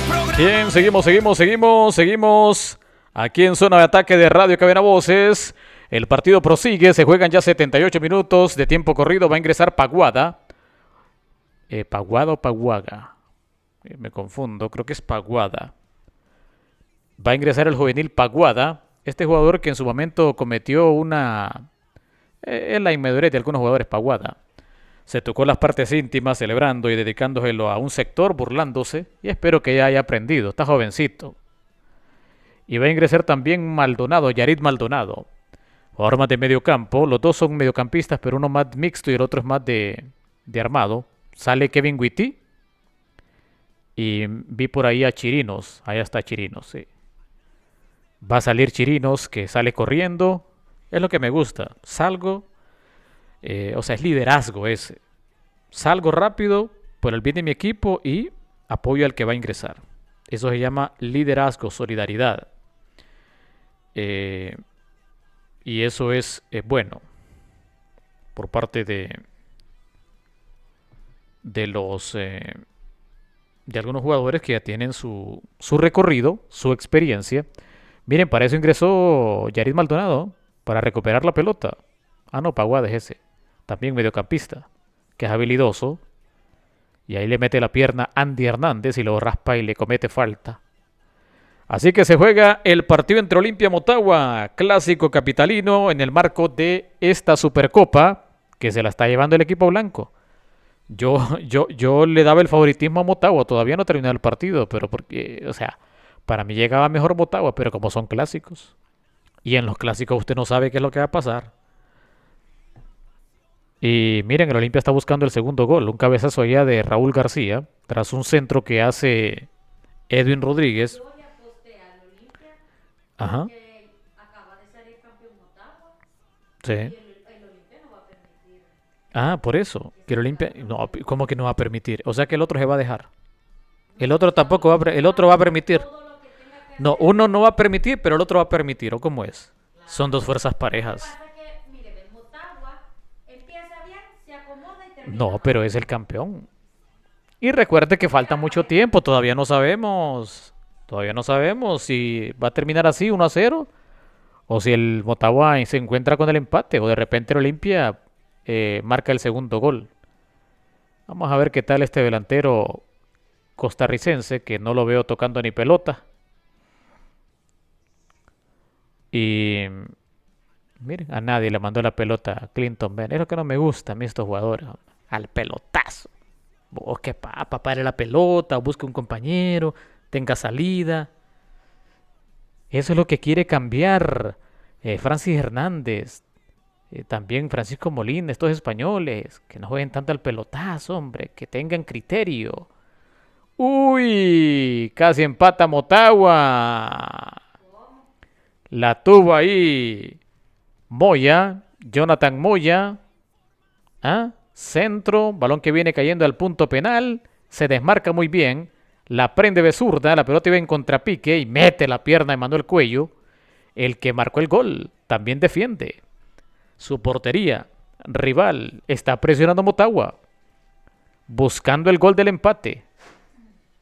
Bien, seguimos. Aquí en zona de ataque de Radio Cadena Voces. El partido prosigue, se juegan ya 78 minutos de tiempo corrido. Va a ingresar Paguada. ¿Paguada o Paguaga? Me confundo, creo que es Paguada. Va a ingresar el juvenil Paguada. Este jugador que en su momento cometió una... en la inmadurez de algunos jugadores, Paguada. Se tocó las partes íntimas celebrando y dedicándoselo a un sector, burlándose, y espero que ya haya aprendido, está jovencito. Y va a ingresar también Maldonado, Yarit Maldonado. Jugador más de medio campo, los dos son mediocampistas, pero uno más mixto y el otro es más de armado. Sale Kevin Witty. Y vi por ahí a Chirinos, allá está Chirinos, sí. Va a salir Chirinos, que sale corriendo, es lo que me gusta. Salgo, o sea, es liderazgo ese. Salgo rápido por el bien de mi equipo y apoyo al que va a ingresar. Eso se llama liderazgo, solidaridad. Eh, y eso es bueno por parte de los de algunos jugadores que ya tienen su recorrido, su experiencia. Miren, para eso ingresó Yarit Maldonado, para recuperar la pelota. Ah, no, Paguada es ese. También mediocampista, que es habilidoso. Y ahí le mete la pierna Andy Hernández y lo raspa y le comete falta. Así que se juega el partido entre Olimpia Motagua, clásico capitalino, en el marco de esta Supercopa que se la está llevando el equipo blanco. Yo le daba el favoritismo a Motagua, todavía no ha terminado el partido, pero porque, o sea, para mí llegaba mejor Motagua, pero como son clásicos. Y en los clásicos usted no sabe qué es lo que va a pasar. Y miren, el Olimpia está buscando el segundo gol, un cabezazo allá de Raúl García, tras un centro que hace Edwin Rodríguez. Ajá, sí. Ah, por eso, que el Olimpia, no, ¿cómo que no va a permitir? O sea que el otro se va a dejar. El otro tampoco va a, el otro va a permitir. No, uno no va a permitir, pero el otro va a permitir, ¿o cómo es? Son dos fuerzas parejas. No, pero es el campeón. Y recuerde que falta mucho tiempo, todavía no sabemos. Todavía no sabemos si va a terminar así 1-0 o si el Motagua se encuentra con el empate o de repente el Olimpia marca el segundo gol. Vamos a ver qué tal este delantero costarricense que no lo veo tocando ni pelota. Y miren, a nadie le mandó la pelota a Clinton Ben. Es lo que no me gusta a mí estos jugadores. Al pelotazo. Busque papa, pare la pelota, busque un compañero, tenga salida. Eso es lo que quiere cambiar Francis Hernández. También Francisco Molina, estos españoles, que no jueguen tanto al pelotazo, hombre, que tengan criterio. Uy, casi empata Motagua. La tuvo ahí Moya, Jonathan Moya. ¿Ah? Centro, balón que viene cayendo al punto penal. Se desmarca muy bien. La prende de zurda, la pelota iba en contrapique y mete la pierna de Manuel Cuello. El que marcó el gol también defiende. Su portería rival está presionando a Motagua, buscando el gol del empate.